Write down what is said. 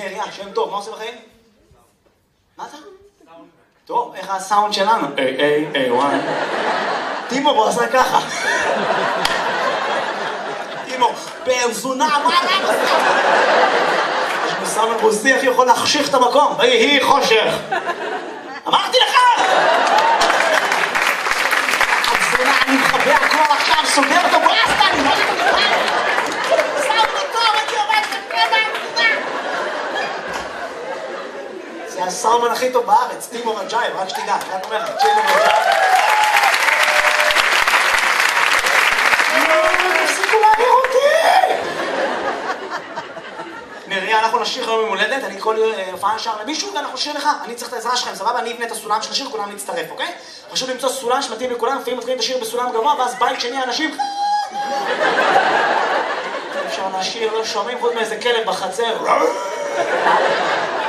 נריה, שם טוב, מה עושה בחיים? מה אתה? טוב, איך הסאונד שלנו? וואי. טימור, הוא עשה ככה. טימור, בארזונה, מה אתה? יש מסאמן רוסי, איך יכול להחשיך את המקום? ויהי חושך. אמרתי לך! ארזונה, אני מחבא הכל עכשיו, סוגר אותו ברסטה, אני לא מתקבל. סאונד טוב, אני עובד בקרבה. זה הסאומן הכי טוב בארץ, טימור רג'ייב, רק שתדע, רק אומר לך, טימור רג'ייב. תפסיקו להעיר אותי! נריה, אנחנו נשיר היום ממולדת, אני כל הופעה נשאר למישהו ואנחנו נשיר לך, אני צריך את העזרה שלכם, סבבה? אני אבנה את הסולם של השיר, כולם להצטרף, אוקיי? חשוב למצוא סולם שמתאים לכולם, לפעמים מתחילים את השיר בסולם גבוה, ואז בית שני אנשים... אפשר לשיר, לא שומעים חוץ מאיזה כלב בחצר.